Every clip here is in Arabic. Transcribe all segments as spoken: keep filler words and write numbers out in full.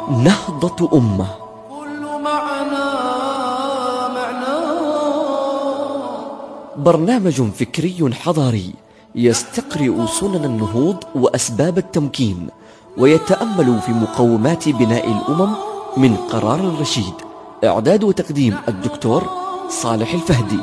نهضة أمة. برنامج فكري حضاري يستقرئ سنن النهوض وأسباب التمكين، ويتأمل في مقومات بناء الأمم من قرار رشيد. إعداد وتقديم الدكتور صالح الفهدي.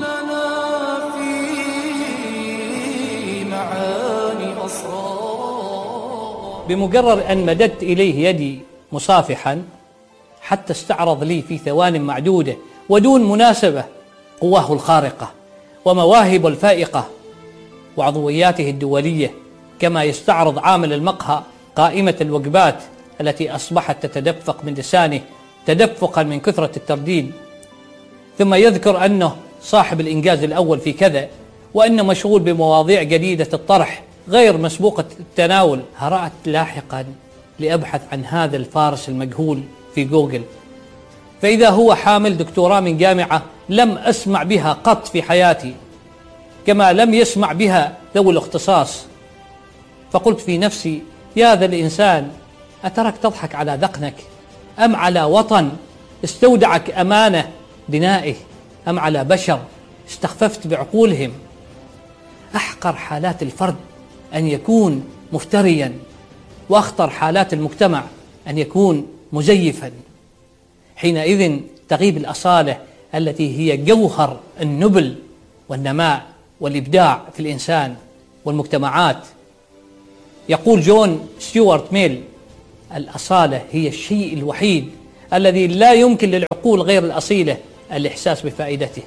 بمجرد أن مددت إليه يدي مصافحا حتى استعرض لي في ثوان معدودة ودون مناسبة قواه الخارقة ومواهبه الفائقة وعضوياته الدولية، كما يستعرض عامل المقهى قائمة الوجبات التي أصبحت تتدفق من لسانه تدفقا من كثرة الترديد، ثم يذكر أنه صاحب الإنجاز الأول في كذا، وأنه مشغول بمواضيع جديدة الطرح غير مسبوقة التناول. هرأت لاحقا لأبحث عن هذا الفارس المجهول في جوجل، فإذا هو حامل دكتوراه من جامعة لم أسمع بها قط في حياتي، كما لم يسمع بها ذوي الاختصاص. فقلت في نفسي: يا ذا الإنسان، أترك تضحك على ذقنك، أم على وطن استودعك أمانة بنائه، أم على بشر استخففت بعقولهم؟ أحقر حالات الفرد أن يكون مفتريا، وأخطر حالات المجتمع أن يكون مزيفا. حينئذ تغيب الأصالة التي هي جوهر النبل والنماء والإبداع في الإنسان والمجتمعات. يقول جون ستيوارت ميل: الأصالة هي الشيء الوحيد الذي لا يمكن للعقول غير الأصيلة الإحساس بفائدته.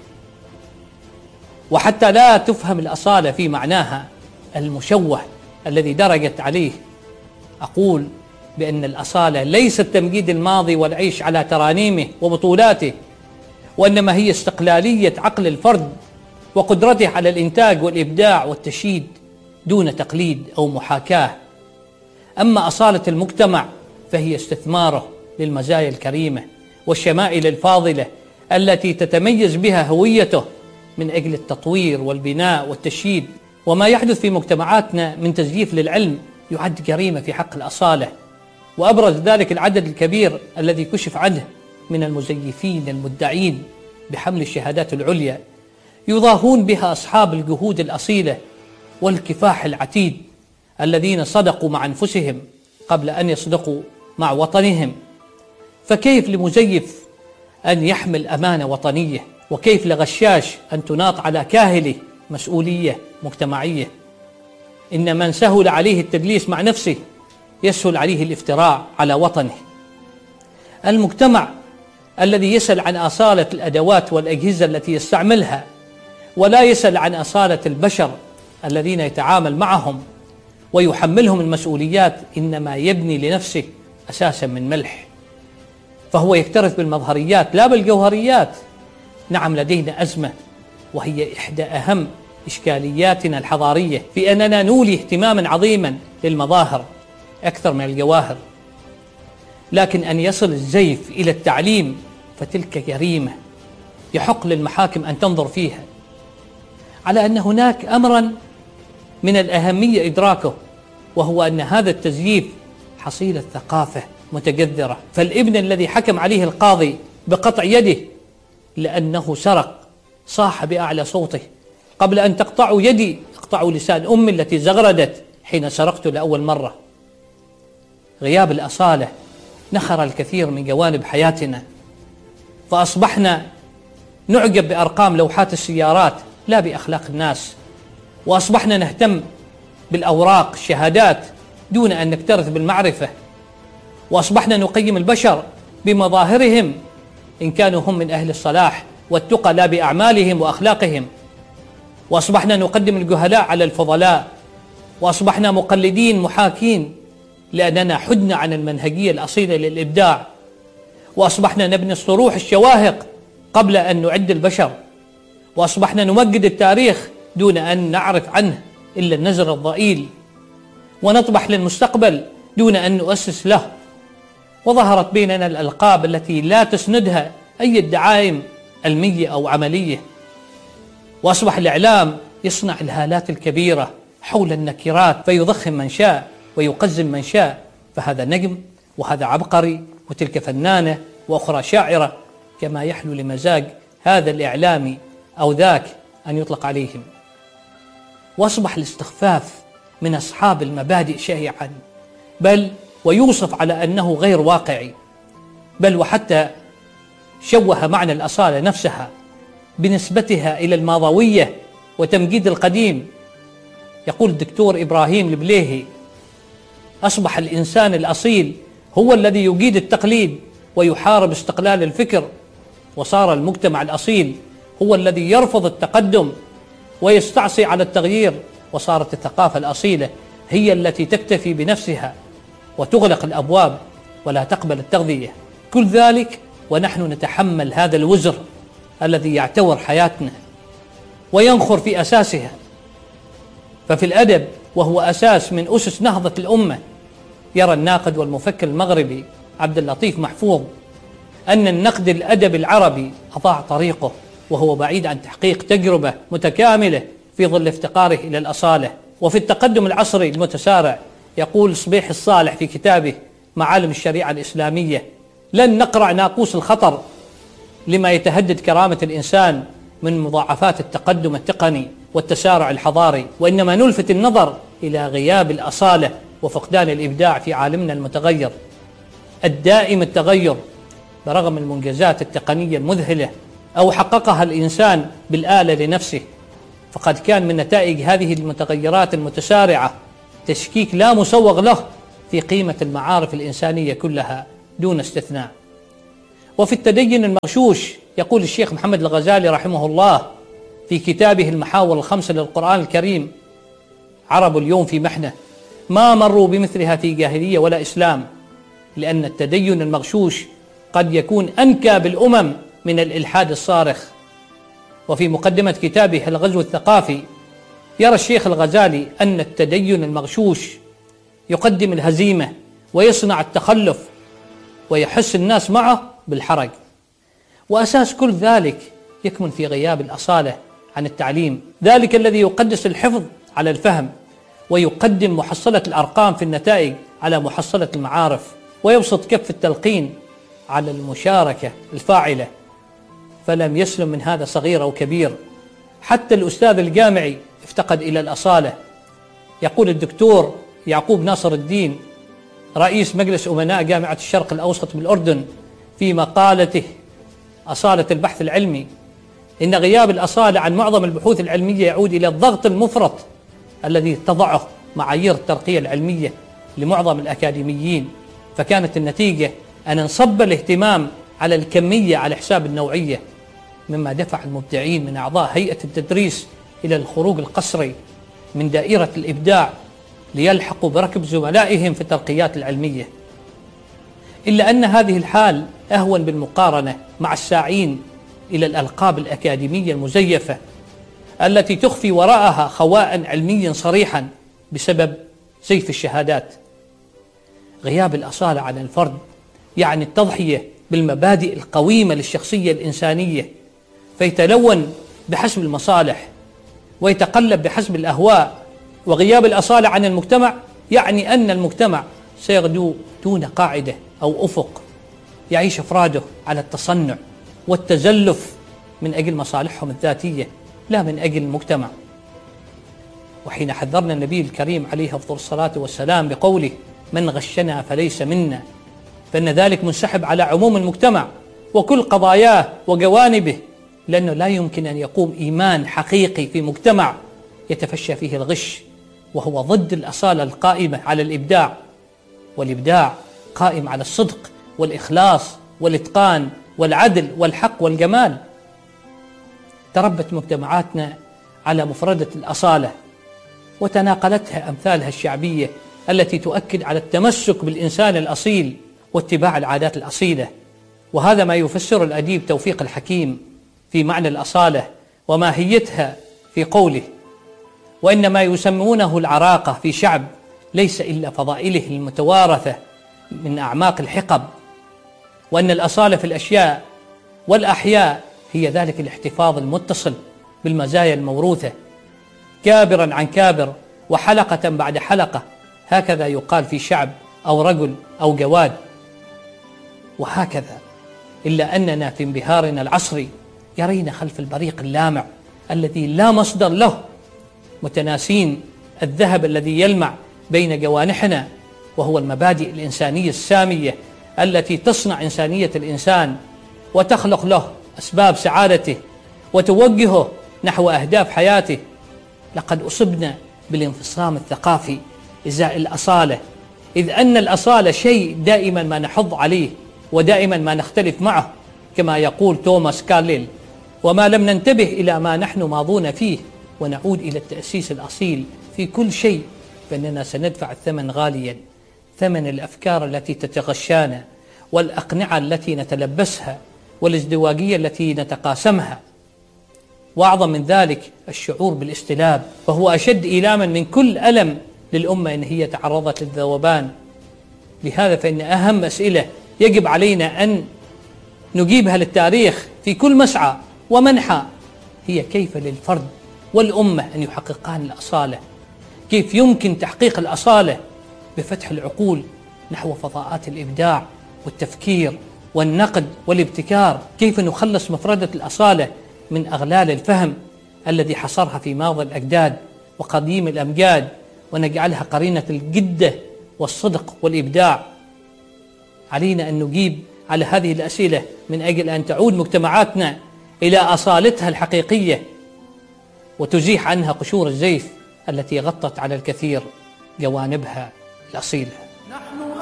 وحتى لا تفهم الأصالة في معناها المشوه الذي درجت عليه، أقول بأن الأصالة ليست تمجيد الماضي والعيش على ترانيمه وبطولاته، وإنما هي استقلالية عقل الفرد وقدرته على الإنتاج والإبداع والتشييد دون تقليد أو محاكاة. أما أصالة المجتمع فهي استثماره للمزايا الكريمة والشمائل الفاضلة التي تتميز بها هويته من أجل التطوير والبناء والتشييد. وما يحدث في مجتمعاتنا من تزييف للعلم يعد جريمة في حق الأصالة، وأبرز ذلك العدد الكبير الذي كشف عنه من المزيفين المدعين بحمل الشهادات العليا، يضاهون بها أصحاب الجهود الأصيلة والكفاح العتيد الذين صدقوا مع أنفسهم قبل أن يصدقوا مع وطنهم. فكيف لمزيف أن يحمل أمانة وطنية؟ وكيف لغشاش أن تناط على كاهله مسؤولية مجتمعية؟ إن من سهل عليه التدليس مع نفسه يسهل عليه الافتراء على وطنه. المجتمع الذي يسأل عن أصالة الأدوات والأجهزة التي يستعملها ولا يسأل عن أصالة البشر الذين يتعامل معهم ويحملهم المسؤوليات إنما يبني لنفسه أساسا من ملح، فهو يكترث بالمظهريات لا بالجوهريات. نعم، لدينا أزمة، وهي إحدى أهم إشكالياتنا الحضارية في أننا نولي اهتماما عظيما للمظاهر أكثر من الجواهر، لكن أن يصل الزيف إلى التعليم فتلك جريمة يحق للمحاكم أن تنظر فيها، على أن هناك أمرا من الأهمية إدراكه، وهو أن هذا التزييف حصيلة ثقافة متجذرة. فالابن الذي حكم عليه القاضي بقطع يده لأنه سرق صاح بأعلى صوته: قبل أن تقطعوا يدي اقطعوا لسان أمي التي زغردت حين سرقت لأول مرة. غياب الأصالة نخر الكثير من جوانب حياتنا، فأصبحنا نعجب بأرقام لوحات السيارات لا بأخلاق الناس، وأصبحنا نهتم بالأوراق الشهادات دون أن نكترث بالمعرفة، وأصبحنا نقيم البشر بمظاهرهم إن كانوا هم من أهل الصلاح والتقى لا بأعمالهم وأخلاقهم، وأصبحنا نقدم الجهلاء على الفضلاء، وأصبحنا مقلدين محاكين لأننا حدنا عن المنهجية الأصيلة للإبداع، وأصبحنا نبني الصروح الشواهق قبل أن نعد البشر، وأصبحنا نمجد التاريخ دون أن نعرف عنه إلا النزر الضئيل، ونطمح للمستقبل دون أن نؤسس له. وظهرت بيننا الألقاب التي لا تسندها أي دعائم علمية أو عملية، وأصبح الإعلام يصنع الهالات الكبيرة حول النكرات فيضخم من شاء ويقزم من شاء، فهذا نجم وهذا عبقري وتلك فنانة وأخرى شاعرة، كما يحلو لمزاج هذا الإعلامي أو ذاك أن يطلق عليهم. وأصبح الاستخفاف من أصحاب المبادئ شائعا، بل ويوصف على أنه غير واقعي، بل وحتى شوه معنى الأصالة نفسها بنسبتها إلى الماضوية وتمجيد القديم. يقول الدكتور إبراهيم البليهي: أصبح الإنسان الأصيل هو الذي يجيد التقليد ويحارب استقلال الفكر، وصار المجتمع الأصيل هو الذي يرفض التقدم ويستعصي على التغيير، وصارت الثقافة الأصيلة هي التي تكتفي بنفسها وتغلق الأبواب ولا تقبل التغذية. كل ذلك ونحن نتحمل هذا الوزر الذي يعتور حياتنا وينخر في أساسها. ففي الأدب، وهو أساس من أسس نهضة الأمة، يرى الناقد والمفكر المغربي عبد اللطيف محفوظ أن النقد الأدبي العربي أضاع طريقه، وهو بعيد عن تحقيق تجربة متكاملة في ظل افتقاره إلى الأصالة. وفي التقدم العصري المتسارع يقول صبيح الصالح في كتابه معالم الشريعة الإسلامية: لن نقرع ناقوس الخطر لما يتهدد كرامة الإنسان من مضاعفات التقدم التقني والتسارع الحضاري، وإنما نلفت النظر إلى غياب الأصالة وفقدان الإبداع في عالمنا المتغير الدائم التغير. برغم المنجزات التقنية المذهلة أو حققها الإنسان بالآلة لنفسه، فقد كان من نتائج هذه المتغيرات المتسارعة تشكيك لا مسوغ له في قيمة المعارف الإنسانية كلها دون استثناء. وفي التدين المغشوش يقول الشيخ محمد الغزالي رحمه الله في كتابه المحاور الخمسة للقرآن الكريم: عرب اليوم في محنة ما مروا بمثلها في جاهلية ولا إسلام، لأن التدين المغشوش قد يكون أنكى بالأمم من الإلحاد الصارخ. وفي مقدمة كتابه الغزو الثقافي يرى الشيخ الغزالي أن التدين المغشوش يقدم الهزيمة ويصنع التخلف ويحس الناس معه بالحرج، وأساس كل ذلك يكمن في غياب الأصالة عن التعليم، ذلك الذي يقدس الحفظ على الفهم ويقدم محصلة الأرقام في النتائج على محصلة المعارف، ويبسط كف التلقين على المشاركة الفاعلة. فلم يسلم من هذا صغير أو كبير، حتى الأستاذ الجامعي افتقد إلى الأصالة. يقول الدكتور يعقوب ناصر الدين رئيس مجلس أمناء جامعة الشرق الأوسط بالأردن في مقالته أصالة البحث العلمي: إن غياب الأصالة عن معظم البحوث العلمية يعود إلى الضغط المفرط الذي تضعه معايير الترقية العلمية لمعظم الأكاديميين، فكانت النتيجة أن انصب الاهتمام على الكمية على حساب النوعية، مما دفع المبدعين من أعضاء هيئة التدريس إلى الخروج القسري من دائرة الإبداع ليلحقوا بركب زملائهم في الترقيات العلمية. إلا أن هذه الحال أهون بالمقارنة مع الساعين إلى الألقاب الأكاديمية المزيفة التي تخفي وراءها خواء علميا صريحا بسبب زيف الشهادات. غياب الأصالة عن الفرد يعني التضحية بالمبادئ القويمة للشخصية الإنسانية، فيتلون بحسب المصالح ويتقلب بحسب الأهواء. وغياب الأصالة عن المجتمع يعني أن المجتمع سيغدو دون قاعدة أو أفق، يعيش أفراده على التصنع والتزلف من أجل مصالحهم الذاتية لا من أجل المجتمع. وحين حذرنا النبي الكريم عليه أفضل الصلاة والسلام بقوله: من غشنا فليس منا، فإن ذلك منسحب على عموم المجتمع وكل قضاياه وجوانبه، لأنه لا يمكن أن يقوم إيمان حقيقي في مجتمع يتفشى فيه الغش، وهو ضد الأصالة القائمة على الإبداع، والإبداع قائم على الصدق والإخلاص والإتقان والعدل والحق والجمال. تربت مجتمعاتنا على مفردة الأصالة وتناقلتها أمثالها الشعبية التي تؤكد على التمسك بالإنسان الأصيل واتباع العادات الأصيلة. وهذا ما يفسر الأديب توفيق الحكيم في معنى الأصالة وماهيتها في قوله: وإن ما يسمونه العراقة في شعب ليس إلا فضائله المتوارثة من أعماق الحقب، وأن الأصالة في الأشياء والأحياء هي ذلك الاحتفاظ المتصل بالمزايا الموروثة كابرا عن كابر وحلقة بعد حلقة، هكذا يقال في شعب أو رجل أو جواد. وهكذا، إلا أننا في انبهارنا العصري يرينا خلف البريق اللامع الذي لا مصدر له، متناسين الذهب الذي يلمع بين جوانحنا، وهو المبادئ الإنسانية السامية التي تصنع إنسانية الإنسان وتخلق له أسباب سعادته وتوجهه نحو أهداف حياته. لقد أصبنا بالانفصام الثقافي إزاء الأصالة، إذ أن الأصالة شيء دائما ما نحض عليه ودائما ما نختلف معه، كما يقول توماس كارليل: وما لم ننتبه إلى ما نحن ماضون فيه ونعود إلى التأسيس الأصيل في كل شيء فإننا سندفع الثمن غاليا، ثمن الأفكار التي تتغشانا والأقنعة التي نتلبسها والازدواجية التي نتقاسمها. وأعظم من ذلك الشعور بالاستلاب، وهو أشد إيلاما من كل ألم للأمة إن هي تعرضت للذوبان. لهذا فإن أهم أسئلة يجب علينا أن نجيبها للتاريخ في كل مسعى ومنحى هي: كيف للفرد والأمة أن يحققان الأصالة؟ كيف يمكن تحقيق الأصالة؟ بفتح العقول نحو فضاءات الإبداع والتفكير والنقد والابتكار. كيف نخلص مفردة الأصالة من أغلال الفهم الذي حصرها في ماضي الأجداد وقديم الأمجاد، ونجعلها قرينة الجدة والصدق والإبداع. علينا أن نجيب على هذه الأسئلة من أجل أن تعود مجتمعاتنا إلى أصالتها الحقيقية وتزيح عنها قشور الزيف التي غطت على الكثير جوانبها الأصيلة.